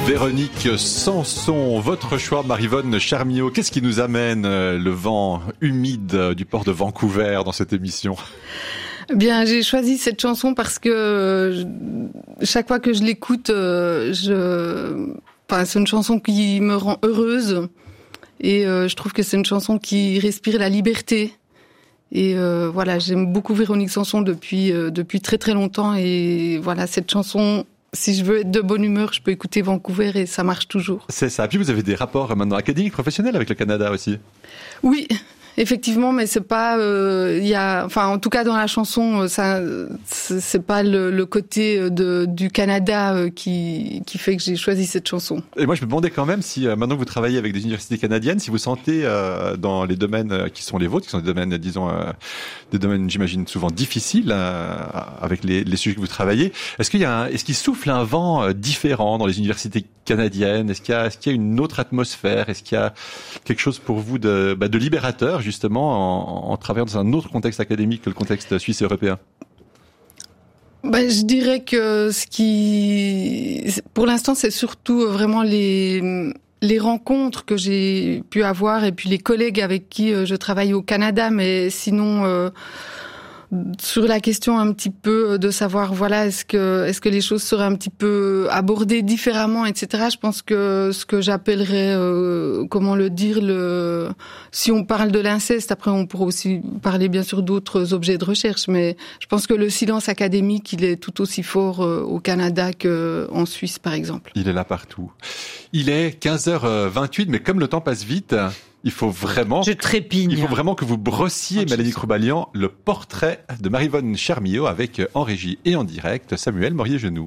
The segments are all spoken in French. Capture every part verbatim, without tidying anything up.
Véronique Sanson, votre choix, Maryvonne Charmiot. Qu'est-ce qui nous amène euh, le vent humide du port de Vancouver dans cette émission ? Bien, j'ai choisi cette chanson parce que euh, chaque fois que je l'écoute, euh, je... enfin, c'est une chanson qui me rend heureuse et euh, je trouve que c'est une chanson qui respire la liberté. Et euh, voilà, j'aime beaucoup Véronique Sanson depuis euh, depuis très très longtemps et voilà, cette chanson, si je veux être de bonne humeur, je peux écouter Vancouver et ça marche toujours. C'est ça. Puis vous avez des rapports maintenant académiques, professionnels avec le Canada aussi. Oui, effectivement, mais c'est pas, il euh, y a, enfin, en tout cas dans la chanson, ça, c'est, c'est pas le, le côté de du Canada euh, qui qui fait que j'ai choisi cette chanson. Et moi, je me demandais quand même si euh, maintenant que vous travaillez avec des universités canadiennes, si vous sentez euh, dans les domaines qui sont les vôtres, qui sont des domaines, disons, euh, des domaines, j'imagine, souvent difficiles euh, avec les, les sujets que vous travaillez. Est-ce qu'il y a, un, est-ce qu'il souffle un vent euh, différent dans les universités canadiennes ? Est-ce qu'il y a, est-ce qu'il y a une autre atmosphère ? Est-ce qu'il y a quelque chose pour vous de, bah, de libérateur, justement, en, en travaillant dans un autre contexte académique que le contexte suisse et européen ? Ben, je dirais que ce qui, pour l'instant, c'est surtout vraiment les les rencontres que j'ai pu avoir et puis les collègues avec qui je travaille au Canada. Mais sinon, euh, sur la question un petit peu de savoir, voilà, est-ce que est-ce que les choses seraient un petit peu abordées différemment, et cetera. Je pense que ce que j'appellerais, euh, comment le dire, le si on parle de l'inceste, après on pourrait aussi parler bien sûr d'autres objets de recherche, mais je pense que le silence académique, il est tout aussi fort euh, au Canada qu'en Suisse, par exemple. Il est là partout. Il est quinze heures vingt-huit, mais comme le temps passe vite, il faut vraiment, je trépigne. Il faut vraiment que vous brossiez, Mélanie Croubalian, le portrait de Maryvonne Charmiot avec en régie et en direct Samuel Morier-Genoux.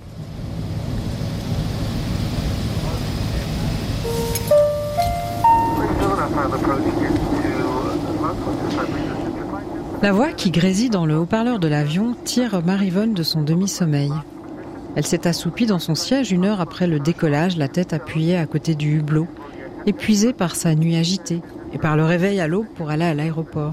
La voix qui grésille dans le haut-parleur de l'avion tire Maryvonne de son demi-sommeil. Elle s'est assoupie dans son siège une heure après le décollage, la tête appuyée à côté du hublot, épuisée par sa nuit agitée et par le réveil à l'aube pour aller à l'aéroport.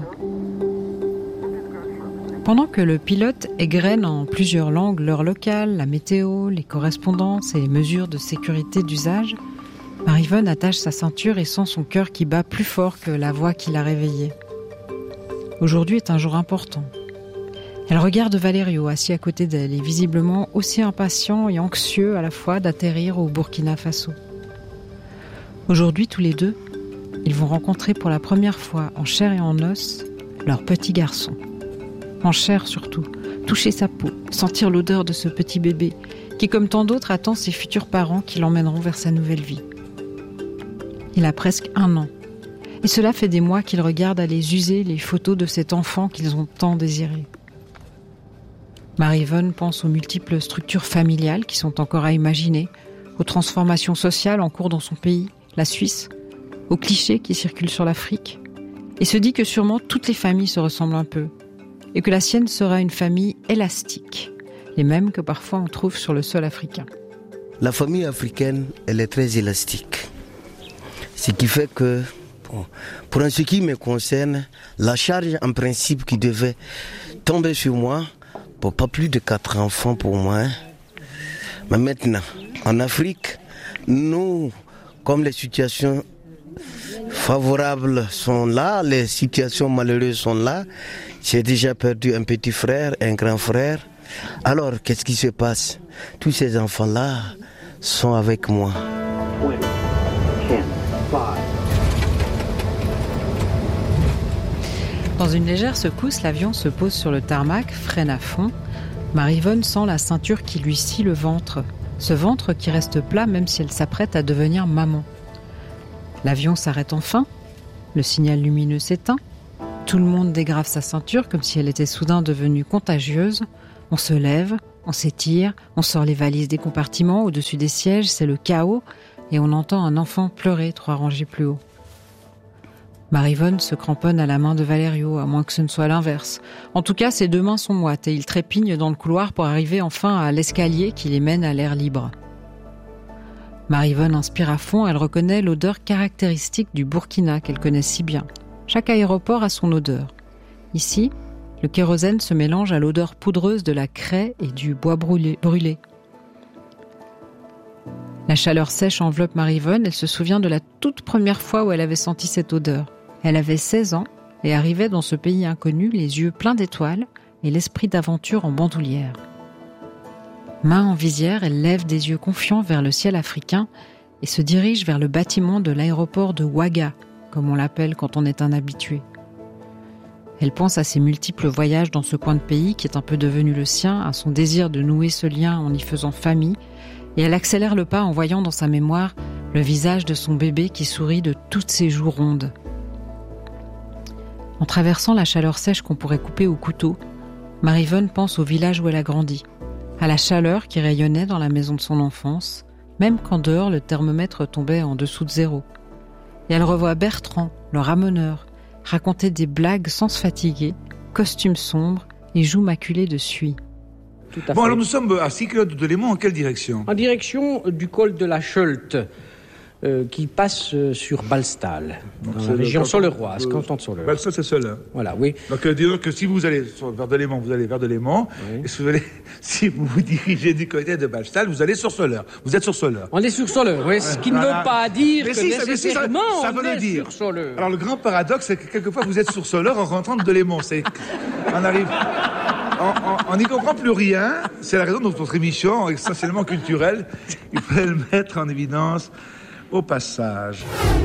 Pendant que le pilote égrène en plusieurs langues l'heure locale, la météo, les correspondances et les mesures de sécurité d'usage, Maryvonne attache sa ceinture et sent son cœur qui bat plus fort que la voix qui l'a réveillée. Aujourd'hui est un jour important. Elle regarde Valerio assis à côté d'elle et visiblement aussi impatient et anxieux à la fois d'atterrir au Burkina Faso. Aujourd'hui, tous les deux, ils vont rencontrer pour la première fois, en chair et en os, leur petit garçon. En chair surtout, toucher sa peau, sentir l'odeur de ce petit bébé, qui comme tant d'autres attend ses futurs parents qui l'emmèneront vers sa nouvelle vie. Il a presque un an, et cela fait des mois qu'ils regardent à les user les photos de cet enfant qu'ils ont tant désiré. Maryvonne pense aux multiples structures familiales qui sont encore à imaginer, aux transformations sociales en cours dans son pays, la Suisse, aux clichés qui circulent sur l'Afrique, et se dit que sûrement toutes les familles se ressemblent un peu, et que la sienne sera une famille élastique, les mêmes que parfois on trouve sur le sol africain. La famille africaine, elle est très élastique. Ce qui fait que, bon, pour ce qui me concerne, la charge en principe qui devait tomber sur moi, pour pas plus de quatre enfants pour moi. Hein. Mais maintenant, en Afrique, nous, comme les situations favorables sont là, les situations malheureuses sont là, j'ai déjà perdu un petit frère, un grand frère. Alors, qu'est-ce qui se passe ? Tous ces enfants-là sont avec moi. Dans une légère secousse, l'avion se pose sur le tarmac, freine à fond. Maryvonne sent la ceinture qui lui scie le ventre. Ce ventre qui reste plat même si elle s'apprête à devenir maman. L'avion s'arrête enfin. Le signal lumineux s'éteint. Tout le monde dégrave sa ceinture comme si elle était soudain devenue contagieuse. On se lève, on s'étire, on sort les valises des compartiments. Au-dessus des sièges, c'est le chaos. Et on entend un enfant pleurer trois rangées plus haut. Maryvonne se cramponne à la main de Valerio, à moins que ce ne soit l'inverse. En tout cas, ses deux mains sont moites et il trépigne dans le couloir pour arriver enfin à l'escalier qui les mène à l'air libre. Maryvonne inspire à fond, elle reconnaît l'odeur caractéristique du Burkina qu'elle connaît si bien. Chaque aéroport a son odeur. Ici, le kérosène se mélange à l'odeur poudreuse de la craie et du bois brûlé. La chaleur sèche enveloppe Marie-Vonne, elle se souvient de la toute première fois où elle avait senti cette odeur. Elle avait seize ans et arrivait dans ce pays inconnu, les yeux pleins d'étoiles et l'esprit d'aventure en bandoulière. Main en visière, elle lève des yeux confiants vers le ciel africain et se dirige vers le bâtiment de l'aéroport de Ouaga, comme on l'appelle quand on est un habitué. Elle pense à ses multiples voyages dans ce coin de pays qui est un peu devenu le sien, à son désir de nouer ce lien en y faisant famille, et elle accélère le pas en voyant dans sa mémoire le visage de son bébé qui sourit de toutes ses joues rondes. En traversant la chaleur sèche qu'on pourrait couper au couteau, Marie-Vonne pense au village où elle a grandi, à la chaleur qui rayonnait dans la maison de son enfance, même quand dehors le thermomètre tombait en dessous de zéro. Et elle revoit Bertrand, le ramoneur, raconter des blagues sans se fatiguer, costume sombre et joues maculées de suie. Tout à bon, fait. alors nous sommes à six kilomètres de Léman, en quelle direction ? En direction du col de la Cheult, euh, qui passe euh, sur Balstal, dans c'est la le région canton soleroise, de- canton de Soleure. Bah, ça, c'est cela. Voilà, oui. Donc, euh, disons que si vous allez sur- vers de Léman, vous allez vers de Léman. Oui. Et si vous, allez, si vous vous dirigez du côté de Balstal, vous allez sur Soleure. Vous êtes sur Soleure. On est sur Soleure, oui, ce qui ne Voilà. veut pas dire Mais que si, ça- mais si, ça- nécessairement ça on veut le est dire. sur Soleure. Alors, le grand paradoxe, c'est que quelquefois, vous êtes sur Soleure en rentrant de Léman. C'est, on arrive... On n'y comprend plus rien. C'est la raison de notre émission, essentiellement culturelle. Il fallait le mettre en évidence au passage.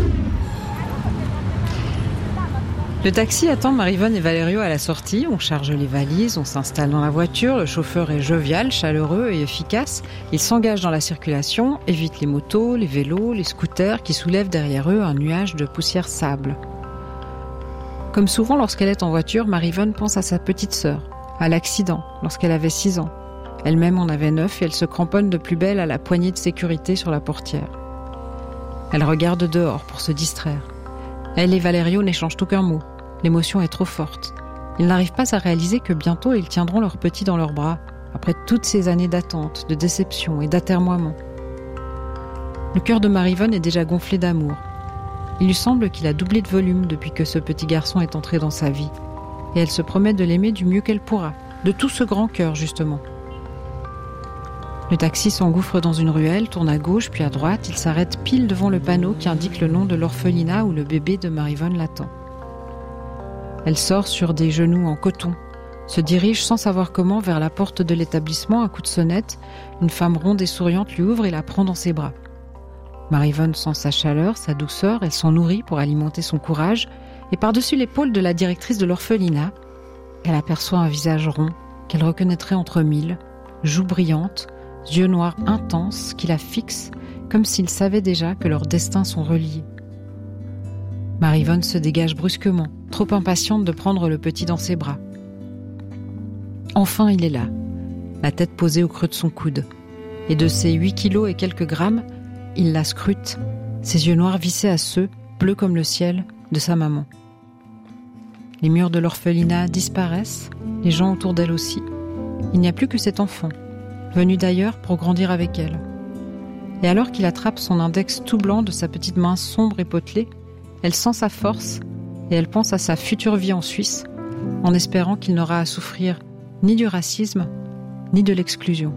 Le taxi attend Marie-Vonne et Valerio à la sortie. On charge les valises, on s'installe dans la voiture. Le chauffeur est jovial, chaleureux et efficace. Il s'engage dans la circulation, évite les motos, les vélos, les scooters qui soulèvent derrière eux un nuage de poussière sable. Comme souvent lorsqu'elle est en voiture, Marie-Vonne pense à sa petite sœur, à l'accident lorsqu'elle avait six ans. Elle-même en avait neuf et elle se cramponne de plus belle à la poignée de sécurité sur la portière. Elle regarde dehors pour se distraire. Elle et Valerio n'échangent aucun mot. L'émotion est trop forte. Ils n'arrivent pas à réaliser que bientôt ils tiendront leur petit dans leurs bras, après toutes ces années d'attente, de déception et d'atermoiement. Le cœur de Marie-Vonne est déjà gonflé d'amour. Il lui semble qu'il a doublé de volume depuis que ce petit garçon est entré dans sa vie. Et elle se promet de l'aimer du mieux qu'elle pourra, de tout ce grand cœur justement. Le taxi s'engouffre dans une ruelle, tourne à gauche puis à droite, il s'arrête pile devant le panneau qui indique le nom de l'orphelinat où le bébé de Marie-Vonne l'attend. Elle sort sur des genoux en coton, se dirige sans savoir comment vers la porte de l'établissement, un coup de sonnette, une femme ronde et souriante lui ouvre et la prend dans ses bras. Marie-Vonne sent sa chaleur, sa douceur, elle s'en nourrit pour alimenter son courage, et par-dessus l'épaule de la directrice de l'orphelinat, elle aperçoit un visage rond qu'elle reconnaîtrait entre mille, joues brillantes, yeux noirs intenses qui la fixent comme s'ils savaient déjà que leurs destins sont reliés. Marie-Vonne se dégage brusquement, trop impatiente de prendre le petit dans ses bras. Enfin, il est là, la tête posée au creux de son coude. Et de ses huit kilos et quelques grammes, il la scrute, ses yeux noirs vissés à ceux, bleus comme le ciel, de sa maman. Les murs de l'orphelinat disparaissent, les gens autour d'elle aussi. Il n'y a plus que cet enfant, venu d'ailleurs pour grandir avec elle. Et alors qu'il attrape son index tout blanc de sa petite main sombre et potelée, elle sent sa force et elle pense à sa future vie en Suisse, en espérant qu'il n'aura à souffrir ni du racisme, ni de l'exclusion.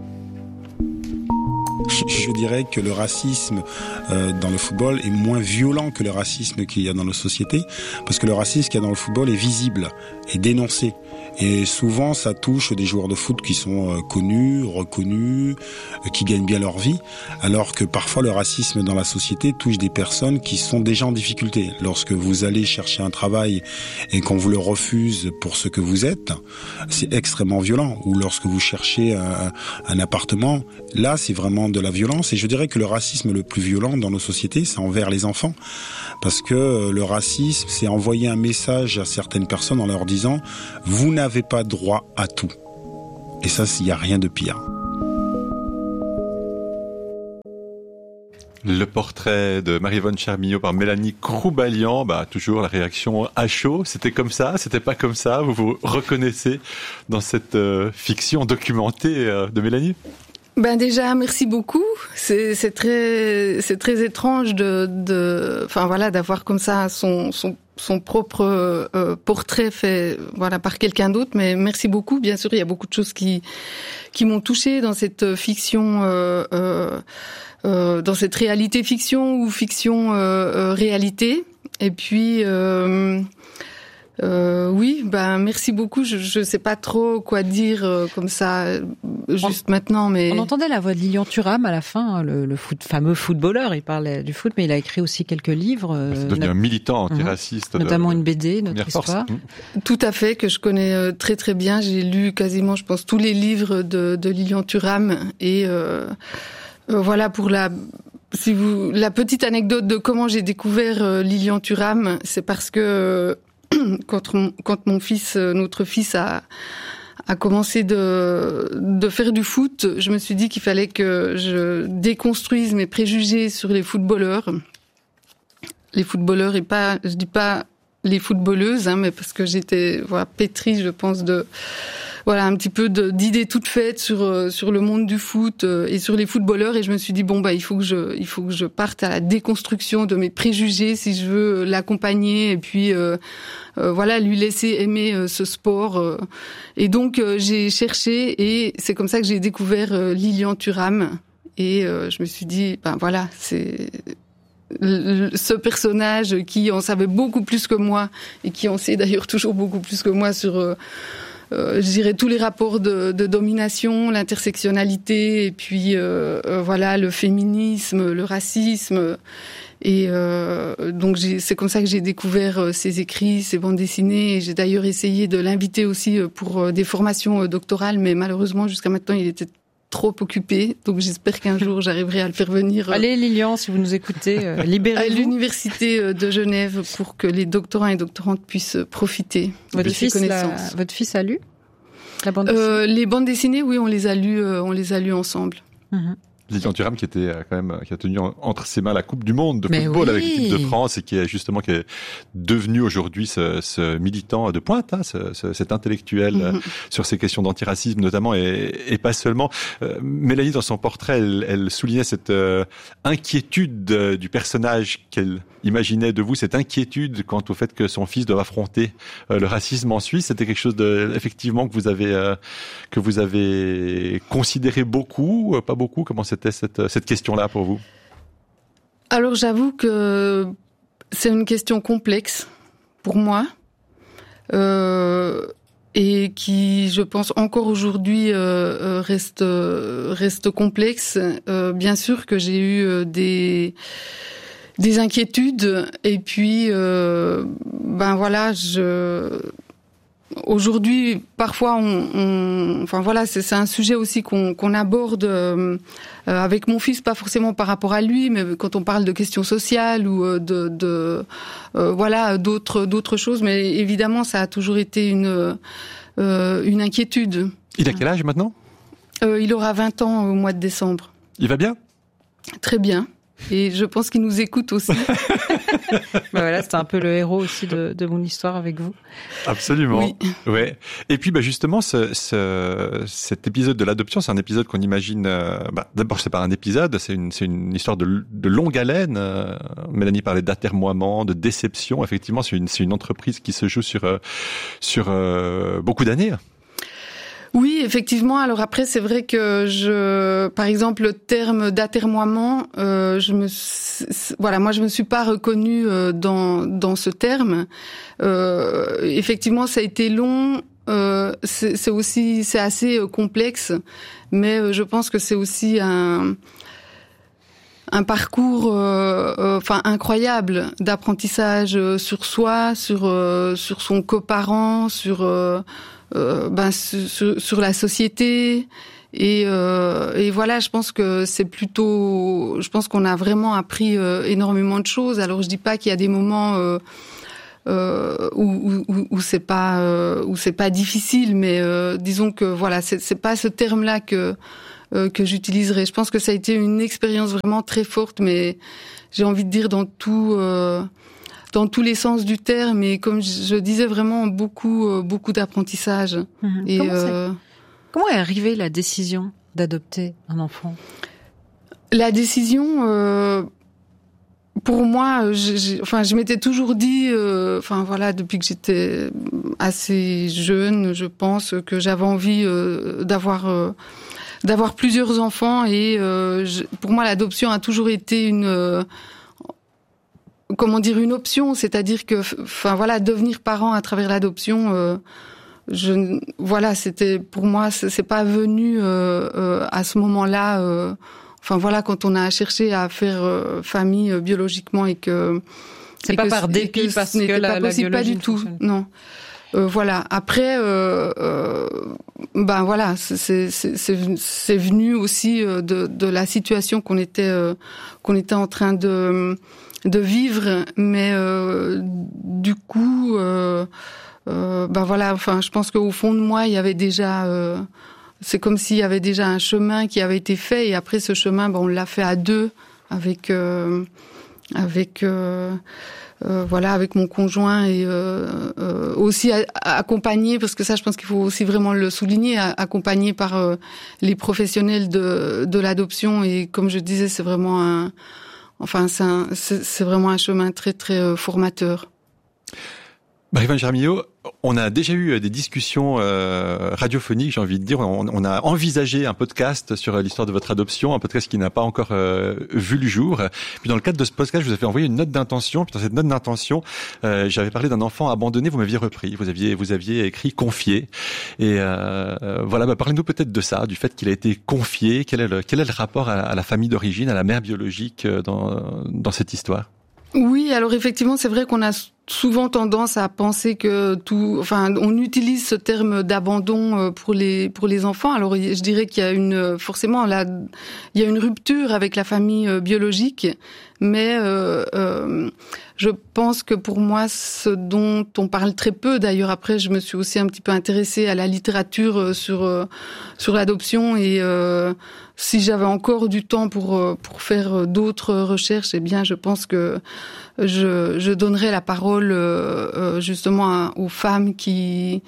Je dirais que le racisme euh, dans le football est moins violent que le racisme qu'il y a dans nos sociétés, parce que le racisme qu'il y a dans le football est visible, est dénoncé. Et souvent, ça touche des joueurs de foot qui sont euh, connus, reconnus, euh, qui gagnent bien leur vie, alors que parfois le racisme dans la société touche des personnes qui sont déjà en difficulté. Lorsque vous allez chercher un travail et qu'on vous le refuse pour ce que vous êtes, c'est extrêmement violent. Ou lorsque vous cherchez un, un appartement, là, c'est vraiment de la violence. Et je dirais que le racisme le plus violent dans nos sociétés, c'est envers les enfants. Parce que le racisme, c'est envoyer un message à certaines personnes en leur disant « Vous n'avez pas droit à tout ». Et ça, il n'y a rien de pire. Le portrait de Marie-Vonne Charmillo par Mélanie Croubalian, bah, toujours la réaction à chaud. C'était comme ça, c'était pas comme ça. Vous vous reconnaissez dans cette euh, fiction documentée euh, de Mélanie ? Ben déjà, merci beaucoup. C'est, c'est très, c'est très étrange de, de, enfin voilà, d'avoir comme ça son, son, son propre euh, portrait fait, voilà, par quelqu'un d'autre. Mais merci beaucoup. Bien sûr, il y a beaucoup de choses qui, qui m'ont touchée dans cette fiction. Euh, euh, euh, dans cette réalité fiction ou fiction euh, euh, réalité. Et puis euh, euh, oui, ben merci beaucoup. Je je sais pas trop quoi dire euh, comme ça juste on, maintenant, mais on entendait la voix de Lilian Thuram à la fin, le, le foot, fameux footballeur. Il parlait du foot, mais il a écrit aussi quelques livres. Euh, C'est devenu no- un militant antiraciste, mmh. notamment de, une B D, Notre Histoire. Mmh. Tout à fait, que je connais très très bien. J'ai lu quasiment, je pense, tous les livres de, de Lilian Thuram et euh, euh, voilà pour la. Si vous, la petite anecdote de comment j'ai découvert euh, Lilian Thuram, c'est parce que euh, quand, mon, quand mon fils, euh, notre fils a, a commencé de, de faire du foot, je me suis dit qu'il fallait que je déconstruise mes préjugés sur les footballeurs. Les footballeurs et pas, je dis pas les footballeuses, hein, mais parce que j'étais voilà, pétrie, je pense, de... Voilà, un petit peu de, d'idées toutes faites sur euh, sur le monde du foot euh, et sur les footballeurs, et je me suis dit bon bah il faut que je il faut que je parte à la déconstruction de mes préjugés si je veux l'accompagner et puis euh, euh, voilà lui laisser aimer euh, ce sport euh. Et donc euh, j'ai cherché et c'est comme ça que j'ai découvert euh, Lilian Thuram et euh, je me suis dit ben voilà c'est ce personnage qui en savait beaucoup plus que moi et qui en sait d'ailleurs toujours beaucoup plus que moi sur euh, Euh, je dirais tous les rapports de, de domination, l'intersectionnalité, et puis euh, euh, voilà le féminisme, le racisme, et euh, donc j'ai, c'est comme ça que j'ai découvert euh, ses écrits, ses bandes dessinées. Et j'ai d'ailleurs essayé de l'inviter aussi pour euh, des formations euh, doctorales, mais malheureusement jusqu'à maintenant il était trop occupé, donc j'espère qu'un jour j'arriverai à le faire venir. Euh, Allez Lilian, si vous nous écoutez, euh, libérez-vous. À l'université de Genève pour que les doctorants et doctorantes puissent profiter votre de fils ses connaissances. La, votre fils a lu la bande dessinée euh, Les bandes dessinées, oui, on les a lues, euh, on les a lues ensemble. Mmh. Lilian Thuram qui était quand même qui a tenu en, entre ses mains la Coupe du Monde de Mais football oui. avec l'équipe de France et qui est justement qui est devenu aujourd'hui ce, ce militant de pointe, hein, ce, ce, cet intellectuel mm-hmm. euh, sur ces questions d'antiracisme notamment et, et pas seulement. Euh, Mélanie dans son portrait, elle, elle soulignait cette euh, inquiétude euh, du personnage qu'elle imaginait de vous, cette inquiétude quant au fait que son fils doit affronter euh, le racisme en Suisse. C'était quelque chose de effectivement que vous avez euh, que vous avez considéré beaucoup, euh, pas beaucoup. Comment c'est C'était cette, cette question-là pour vous? Alors j'avoue que c'est une question complexe pour moi euh, et qui, je pense, encore aujourd'hui euh, reste reste complexe. Euh, bien sûr que j'ai eu des des inquiétudes et puis euh, ben voilà je aujourd'hui, parfois, on, on, enfin voilà, c'est, c'est un sujet aussi qu'on, qu'on aborde euh, avec mon fils, pas forcément par rapport à lui, mais quand on parle de questions sociales ou de, de euh, voilà, d'autres, d'autres choses. Mais évidemment, ça a toujours été une euh, une inquiétude. Il a quel âge maintenant ? euh, Il aura vingt ans au mois de décembre. Il va bien ? Très bien. Et je pense qu'il nous écoute aussi. Bah voilà, c'était un peu le héros aussi de, de mon histoire avec vous. Absolument. Oui. Ouais. Et puis, bah justement, ce, ce, cet épisode de l'adoption, c'est un épisode qu'on imagine. Euh, bah, d'abord, c'est pas un épisode, c'est une, c'est une histoire de, de longue haleine. Euh, Mélanie parlait d'atermoiement, de déception. Effectivement, c'est une, c'est une entreprise qui se joue sur euh, sur euh, beaucoup d'années. Oui, effectivement. Alors après, c'est vrai que je, par exemple, le terme d'atermoiement, euh, je me, voilà, moi, je me suis pas reconnue euh, dans dans ce terme. Euh, effectivement, ça a été long. Euh, c'est, c'est aussi, c'est assez euh, complexe, mais euh, je pense que c'est aussi un un parcours, euh, euh, enfin incroyable d'apprentissage sur soi, sur euh, sur son coparent, sur euh, Euh, ben sur, sur la société et, euh, et voilà, je pense que c'est plutôt, je pense qu'on a vraiment appris euh, énormément de choses. Alors je dis pas qu'il y a des moments euh, euh, où, où, où c'est pas euh, où c'est pas difficile, mais euh, disons que voilà, c'est, c'est pas ce terme-là que euh, que j'utiliserai. Je pense que ça a été une expérience vraiment très forte, mais j'ai envie de dire dans tout. Euh, dans tous les sens du terme, et comme je disais, vraiment beaucoup, beaucoup d'apprentissage. Mmh. Et comment, euh, comment est arrivée la décision d'adopter un enfant ? La décision, euh, pour moi, j'ai, j'ai, enfin, je m'étais toujours dit, euh, enfin voilà, depuis que j'étais assez jeune, je pense que j'avais envie euh, d'avoir euh, d'avoir plusieurs enfants et euh, je, pour moi l'adoption a toujours été une euh, comment dire une option, c'est-à-dire que enfin voilà devenir parent à travers l'adoption euh, je voilà c'était pour moi c'est, c'est pas venu euh, euh, à ce moment-là euh, enfin voilà quand on a cherché à faire euh, famille euh, biologiquement et que c'est et pas que, par dépit parce ce que n'était la, pas possible, la pas du tout non. Euh, voilà. Après, euh, euh, ben voilà, c'est, c'est, c'est, c'est venu aussi de, de la situation qu'on était euh, qu'on était en train de de vivre, mais euh, du coup, euh, euh, ben voilà. Enfin, je pense qu'au fond de moi, il y avait déjà, euh, c'est comme s'il y avait déjà un chemin qui avait été fait, et après ce chemin, ben on l'a fait à deux avec euh, avec. Euh, Euh, voilà, avec mon conjoint et euh, euh, aussi a, a, accompagné, parce que ça, je pense qu'il faut aussi vraiment le souligner, a, accompagné par euh, les professionnels de, de l'adoption. Et comme je disais, c'est vraiment un, enfin, c'est, un, c'est, c'est vraiment un chemin très très euh, formateur. Marie-Vonne Jaramillo, on a déjà eu des discussions euh, radiophoniques, j'ai envie de dire. On, on a envisagé un podcast sur l'histoire de votre adoption, un podcast qui n'a pas encore euh, vu le jour. Puis dans le cadre de ce podcast, je vous avais envoyé une note d'intention. Puis dans cette note d'intention, euh, j'avais parlé d'un enfant abandonné. Vous m'aviez repris. Vous aviez, vous aviez écrit confié. Et euh, voilà, bah, parlez-nous peut-être de ça, du fait qu'il a été confié. Quel est le, quel est le rapport à, à la famille d'origine, à la mère biologique dans, dans cette histoire? Oui, alors effectivement, c'est vrai qu'on a souvent tendance à penser que tout, enfin, on utilise ce terme d'abandon pour les pour les enfants. Alors, je dirais qu'il y a une forcément là, il y a une rupture avec la famille biologique, mais euh, euh, je pense que pour moi, ce dont on parle très peu. D'ailleurs, après, je me suis aussi un petit peu intéressée à la littérature sur sur l'adoption et euh, si j'avais encore du temps pour pour faire d'autres recherches, eh bien, je pense que je je donnerais la parole euh, justement à, aux femmes qui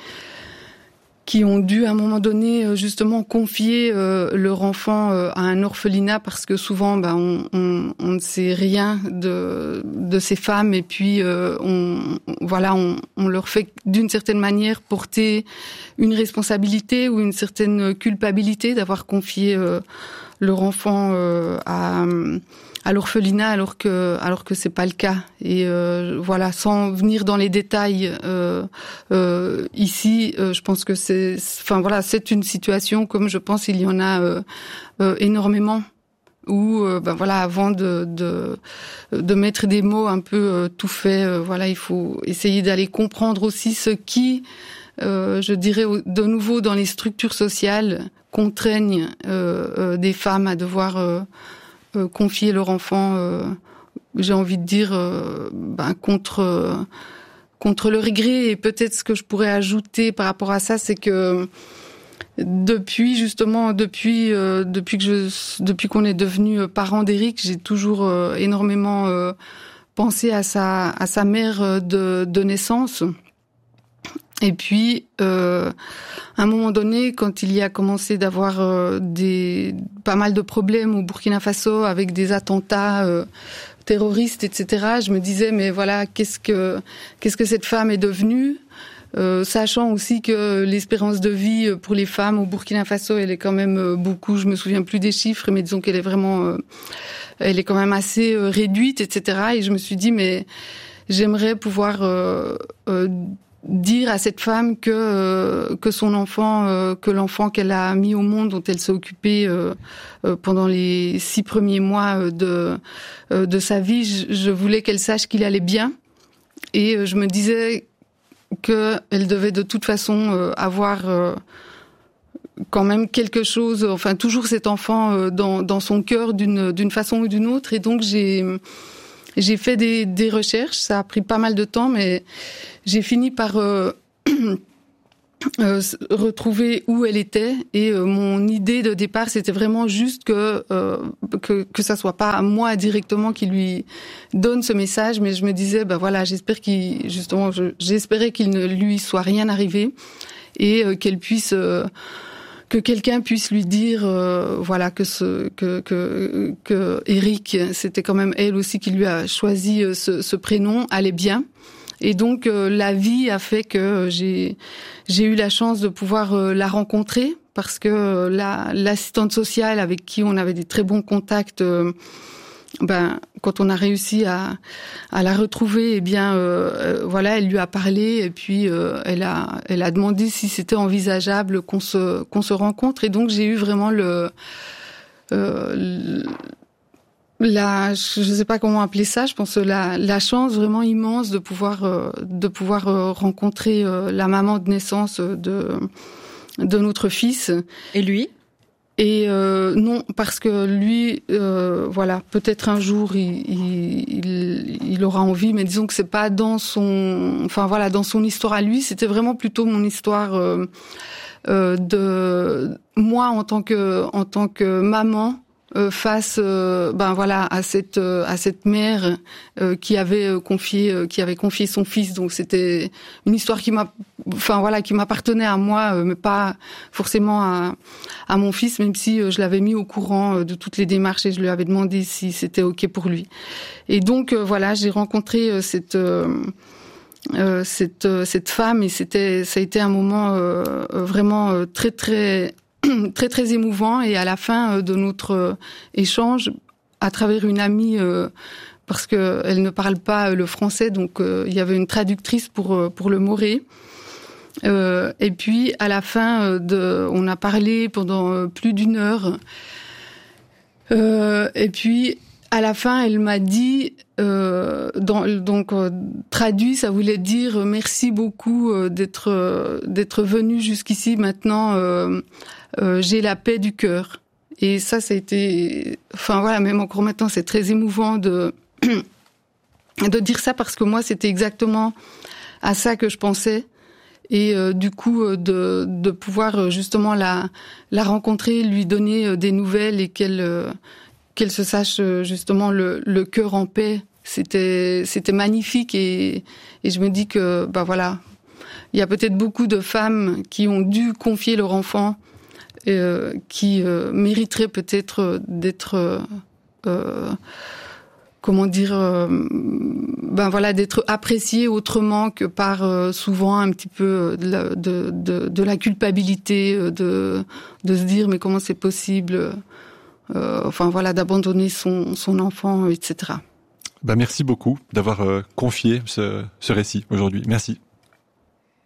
qui ont dû à un moment donné justement confier euh, leur enfant euh, à un orphelinat parce que souvent ben on, on, on ne sait rien de de ces femmes et puis euh, on voilà on, on leur fait d'une certaine manière porter une responsabilité ou une certaine culpabilité d'avoir confié euh, leur enfant euh, à à l'orphelinat alors que alors que c'est pas le cas et euh, voilà sans venir dans les détails euh, euh, ici euh, je pense que c'est enfin voilà c'est une situation comme je pense il y en a euh, euh, énormément où euh, ben voilà avant de de de mettre des mots un peu euh, tout fait euh, voilà il faut essayer d'aller comprendre aussi ce qui euh, je dirais de nouveau dans les structures sociales contraignent euh, euh, des femmes à devoir euh, Euh, confier leur enfant, euh, j'ai envie de dire, euh, ben, contre euh, contre le regret. Et peut-être ce que je pourrais ajouter par rapport à ça, c'est que depuis justement, depuis euh, depuis que je, depuis qu'on est devenu parent d'Éric, j'ai toujours euh, énormément euh, pensé à sa à sa mère de de naissance. Et puis, euh, à un moment donné, quand il y a commencé d'avoir euh, des pas mal de problèmes au Burkina Faso avec des attentats euh, terroristes, et cetera, je me disais mais voilà qu'est-ce que qu'est-ce que cette femme est devenue, euh, sachant aussi que l'espérance de vie pour les femmes au Burkina Faso elle est quand même beaucoup, je me souviens plus des chiffres, mais disons qu'elle est vraiment, euh, elle est quand même assez euh, réduite, et cetera. Et je me suis dit mais j'aimerais pouvoir euh, euh, dire à cette femme que euh, que son enfant, euh, que l'enfant qu'elle a mis au monde, dont elle s'est occupée euh, euh, pendant les six premiers mois de euh, de sa vie, je, je voulais qu'elle sache qu'il allait bien, et euh, je me disais que elle devait de toute façon euh, avoir euh, quand même quelque chose, enfin toujours cet enfant euh, dans dans son cœur d'une d'une façon ou d'une autre, et donc j'ai J'ai fait des, des recherches, ça a pris pas mal de temps, mais j'ai fini par euh, euh, retrouver où elle était. Et euh, mon idée de départ, c'était vraiment juste que euh, que que ça soit pas moi directement qui lui donne ce message, mais je me disais, ben voilà, j'espère qu'il justement, je, j'espérais qu'il ne lui soit rien arrivé et euh, qu'elle puisse euh, que quelqu'un puisse lui dire euh, voilà que ce que que que Éric, c'était quand même elle aussi qui lui a choisi ce, ce prénom, allait bien, Et donc euh, la vie a fait que j'ai j'ai eu la chance de pouvoir euh, la rencontrer, parce que euh, la l'assistante sociale avec qui on avait des très bons contacts, euh, ben quand on a réussi à à la retrouver, eh bien euh, euh, voilà, elle lui a parlé et puis euh, elle a elle a demandé si c'était envisageable qu'on se qu'on se rencontre. Et donc j'ai eu vraiment le euh, la je sais pas comment appeler ça, je pense la la chance vraiment immense de pouvoir euh, de pouvoir euh, rencontrer euh, la maman de naissance de de notre fils. Et lui? Et euh, non, parce que lui, euh, voilà, peut-être un jour il, il, il aura envie, mais disons que c'est pas dans son, enfin voilà, dans son histoire à lui. C'était vraiment plutôt mon histoire euh, euh, de moi en tant que en tant que maman. Euh, face, euh, ben voilà, à cette euh, à cette mère euh, qui avait euh, confié euh, qui avait confié son fils. Donc c'était une histoire qui m'a, enfin voilà, qui m'appartenait à moi, euh, mais pas forcément à à mon fils, même si euh, je l'avais mis au courant euh, de toutes les démarches et je lui avais demandé si c'était ok pour lui. Et donc euh, voilà, j'ai rencontré euh, cette euh, euh, cette euh, cette femme et c'était ça a été un moment euh, vraiment euh, très très très très émouvant. Et à la fin de notre échange, à travers une amie, euh, parce que elle ne parle pas le français, donc euh, il y avait une traductrice pour pour le moré. Euh, et puis à la fin de, on a parlé pendant plus d'une heure. Euh, et puis à la fin, elle m'a dit, euh, dans, donc euh, traduit, ça voulait dire merci beaucoup euh, d'être euh, d'être venu jusqu'ici. Maintenant, euh, euh, j'ai la paix du cœur. Et ça, ça a été, enfin voilà, même encore maintenant, c'est très émouvant de de dire ça, parce que moi, c'était exactement à ça que je pensais. Et euh, du coup, de de pouvoir justement la la rencontrer, lui donner des nouvelles et qu'elle euh, qu'elle se sache justement le, le cœur en paix, c'était c'était magnifique. Et, et je me dis que bah voilà, il y a peut-être beaucoup de femmes qui ont dû confier leur enfant, euh, qui euh, mériteraient peut-être d'être euh, comment dire, euh, ben voilà, d'être appréciées autrement que par euh, souvent un petit peu de la, de, de, de la culpabilité, de de se dire mais comment c'est possible. Euh, enfin voilà, d'abandonner son, son enfant, et cetera. Bah merci beaucoup d'avoir euh, confié ce, ce récit aujourd'hui. Merci.